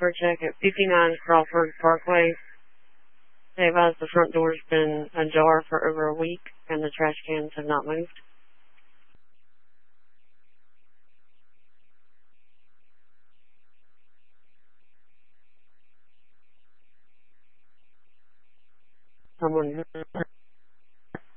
for a check at 59 Crawford Parkway. They advised the front door's been ajar for over a week and the trash cans have not moved. Someone